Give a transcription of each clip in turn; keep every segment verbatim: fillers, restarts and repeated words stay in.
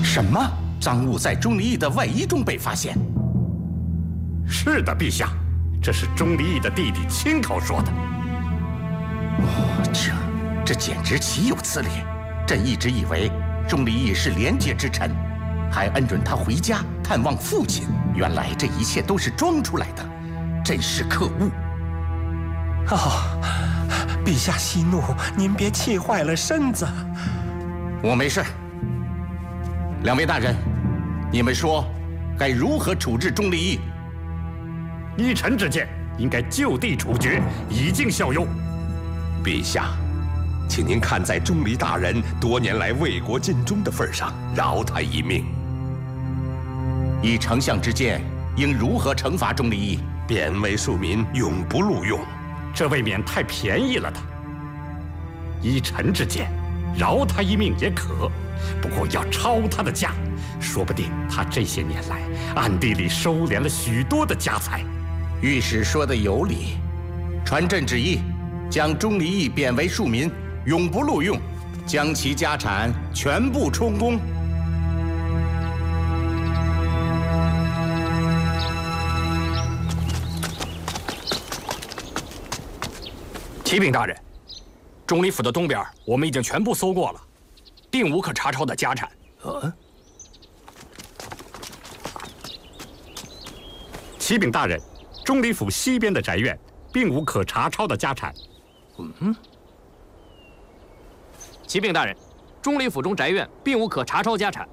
什么？赃物在钟离义的外衣中被发现？ 是的，陛下，这是钟离义的弟弟亲口说的。 哦，这这简直岂有此理！朕一直以为钟离义是廉洁之臣，还恩准他回家探望父亲。原来这一切都是装出来的，真是可恶！ 哦，陛下息怒，您别气坏了身子。 我没事。两位大人，你们说该如何处置钟离义？ 依臣之见，应该就地处决，以儆效尤。 陛下，请您看在钟离大人多年来为国尽忠的份上，饶他一命。 以丞相之见，应如何惩罚钟离义？ 贬为庶民，永不录用。 这未免太便宜了他。依臣之见，饶他一命也可，不过要抄他的家，说不定他这些年来暗地里收敛了许多的家财。 御史说的有理，传朕旨意，将钟离义贬为庶民，永不录用，将其家产全部充公。 启禀大人，钟离府的东边我们已经全部搜过了，并无可查抄的家产。 呃， 启禀大人，钟离府西边的宅院并无可查抄的家产。 嗯。 启禀大人，钟离府中宅院并无可查抄家产。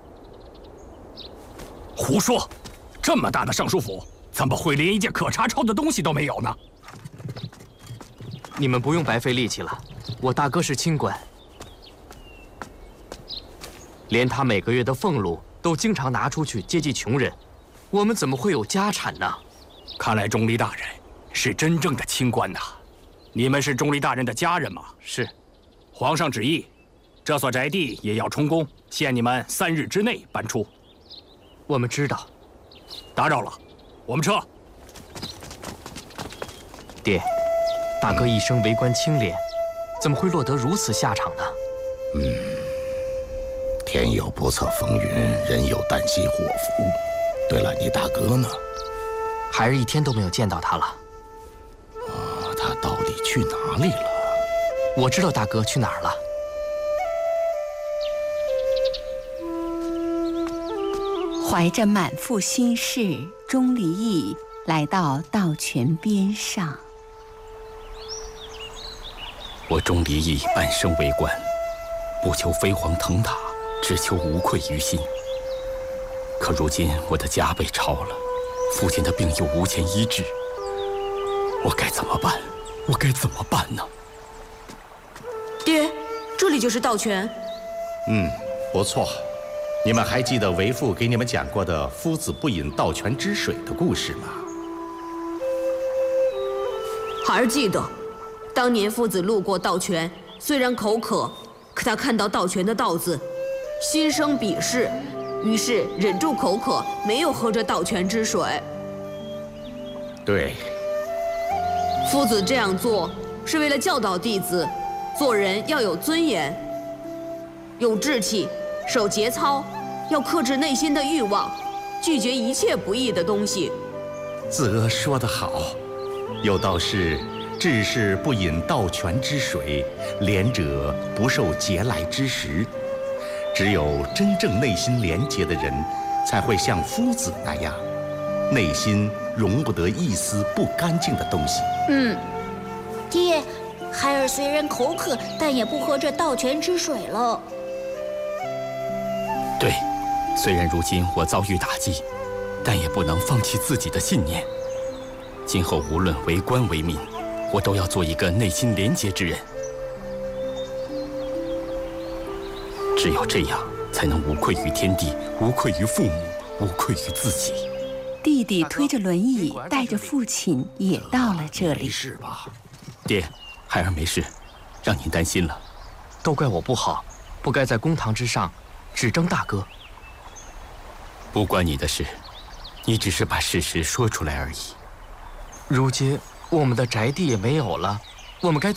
胡说！这么大的尚书府，怎么会连一件可查抄的东西都没有呢？ 你们不用白费力气了，我大哥是清官，连他每个月的俸禄都经常拿出去接济穷人，我们怎么会有家产呢？ 看来钟离大人是真正的清官呐！你们是钟离大人的家人吗？ 是。 皇上旨意，这所宅地也要充公，限你们三日之内搬出。 我们知道。 打扰了，我们撤。 爹。大哥一生为官清廉，怎么会落得如此下场呢？ 嗯，天有不测风云，人有旦夕祸福。对了，你大哥呢？ 孩儿一天都没有见到他了。 啊，他到底去哪里了？ 我知道大哥去哪儿了。 怀着满腹心事，钟离义来到道泉边上。 我钟离义半生为官，不求飞黄腾达，只求无愧于心。可如今我的家被抄了，父亲的病又无钱医治，我该怎么办？我该怎么办呢？ 爹，这里就是道泉。 嗯，不错。你们还记得为父给你们讲过的夫子不饮道泉之水的故事吗？ 孩儿记得。当年父子路过道泉，虽然口渴，可他看到道泉的道字，心生鄙视，于是忍住口渴，没有喝这道泉之水。 对， 夫子这样做是为了教导弟子，做人要有尊严，有志气，守节操，要克制内心的欲望，拒绝一切不义的东西。 子阿说得好，有道是。志士不饮道泉之水，廉者不受节来之食。只有真正内心廉洁的人，才会像夫子那样，内心容不得一丝不干净的东西。 嗯，爹，孩儿虽然口渴，但也不喝这道泉之水了。 对，虽然如今我遭遇打击，但也不能放弃自己的信念。今后无论为官为民，我都要做一个内心廉洁之人。只有这样，才能无愧于天地，无愧于父母，无愧于自己。 弟弟推着轮椅，带着父亲也到了这里。 没事吧？ 爹，孩儿没事，让您担心了。 都怪我不好，不该在公堂之上指证大哥。 不关你的事，你只是把事实说出来而已。 如今我们的宅地也没有了，我们该